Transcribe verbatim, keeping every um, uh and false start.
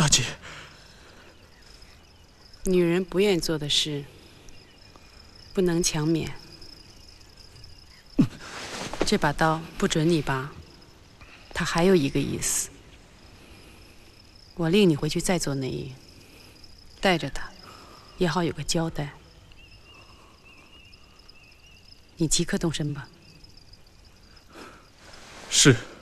大姐， 女人不愿做的事，不能强勉。这把刀不准你拔，它还有一个意思。我令你回去再做内应，带着它，也好有个交代。你即刻动身吧。 是。